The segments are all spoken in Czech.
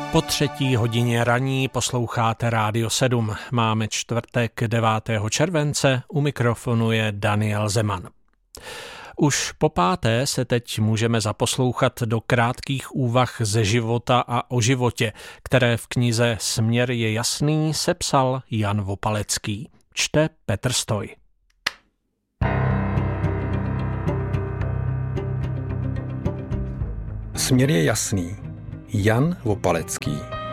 Po 3:00 raní posloucháte Rádio 7. Máme čtvrtek 9. července, u mikrofonu je Daniel Zeman. Už po páté se teď můžeme zaposlouchat do krátkých úvah ze života a o životě, které v knize Směr je jasný sepsal Jan Vopalecký. Čte Petr Stoj. Směr je jasný. Jan Vopalecký.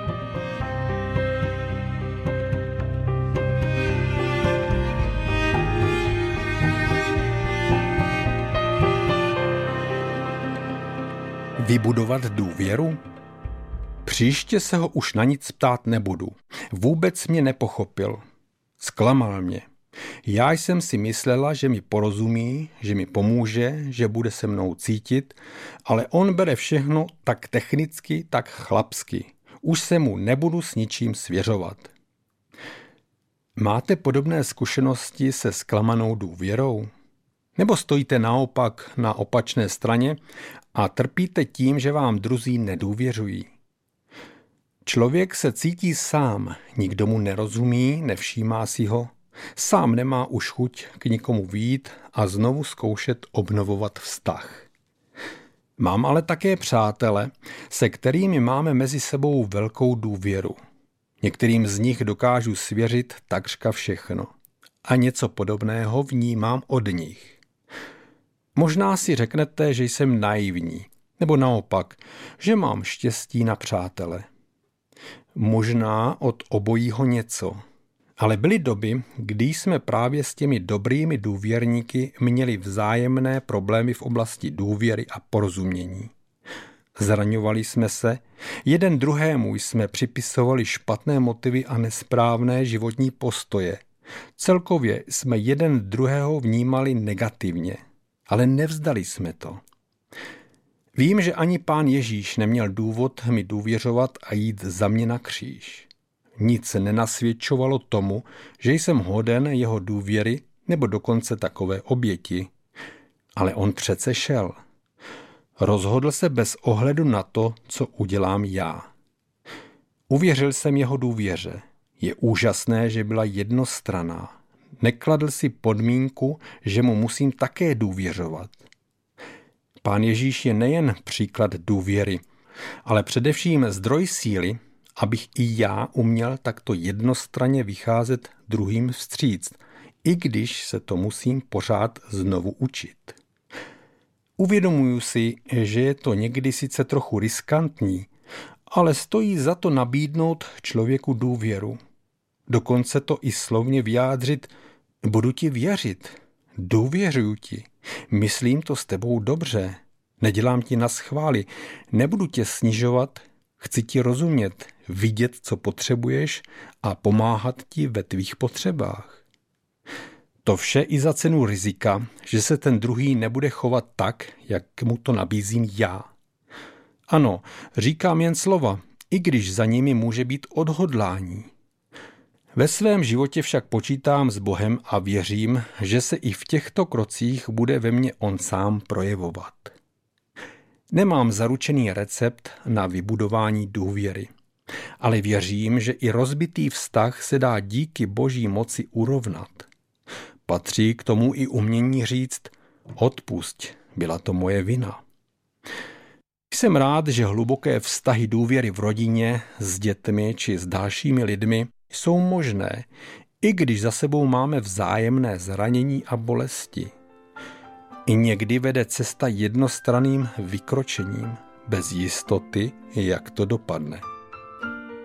Vybudovat důvěru? Příště se ho už na nic ptát nebudu. Vůbec mě nepochopil. Zklamal mě. Já jsem si myslela, že mi porozumí, že mi pomůže, že bude se mnou cítit, ale on bere všechno tak technicky, tak chlapsky. Už se mu nebudu s ničím svěřovat. Máte podobné zkušenosti se zklamanou důvěrou? Nebo stojíte naopak na opačné straně a trpíte tím, že vám druzí nedůvěřují? Člověk se cítí sám, nikdo mu nerozumí, nevšímá si ho, sám nemá už chuť k nikomu vyjít a znovu zkoušet obnovovat vztah. Mám ale také přátele, se kterými máme mezi sebou velkou důvěru. Některým z nich dokážu svěřit takřka všechno. A něco podobného vnímám od nich. Možná si řeknete, že jsem naivní, nebo naopak, že mám štěstí na přátele. Možná od obojího něco. Ale byly doby, kdy jsme právě s těmi dobrými důvěrníky měli vzájemné problémy v oblasti důvěry a porozumění. Zraňovali jsme se, jeden druhému jsme připisovali špatné motivy a nesprávné životní postoje. Celkově jsme jeden druhého vnímali negativně, ale nevzdali jsme to. Vím, že ani Pán Ježíš neměl důvod mi důvěřovat a jít za mě na kříž. Nic nenasvědčovalo tomu, že jsem hoden jeho důvěry nebo dokonce takové oběti. Ale on přece šel. Rozhodl se bez ohledu na to, co udělám já. Uvěřil jsem jeho důvěře. Je úžasné, že byla jednostranná. Nekladl si podmínku, že mu musím také důvěřovat. Pán Ježíš je nejen příklad důvěry, ale především zdroj síly, abych i já uměl takto jednostranně vycházet druhým vstříc, i když se to musím pořád znovu učit. Uvědomuju si, že je to někdy sice trochu riskantní, ale stojí za to nabídnout člověku důvěru. Dokonce to i slovně vyjádřit: budu ti věřit, důvěřuju ti, myslím to s tebou dobře, nedělám ti naschvály, nebudu tě snižovat, chci ti rozumět, vidět, co potřebuješ a pomáhat ti ve tvých potřebách. To vše i za cenu rizika, že se ten druhý nebude chovat tak, jak mu to nabízím já. Ano, říkám jen slova, i když za nimi může být odhodlání. Ve svém životě však počítám s Bohem a věřím, že se i v těchto krocích bude ve mně on sám projevovat. Nemám zaručený recept na vybudování důvěry, ale věřím, že i rozbitý vztah se dá díky Boží moci urovnat. Patří k tomu i umění říct: odpusť, byla to moje vina. Jsem rád, že hluboké vztahy důvěry v rodině, s dětmi či s dalšími lidmi jsou možné, i když za sebou máme vzájemné zranění a bolesti. I někdy vede cesta jednostranným vykročením, bez jistoty, jak to dopadne.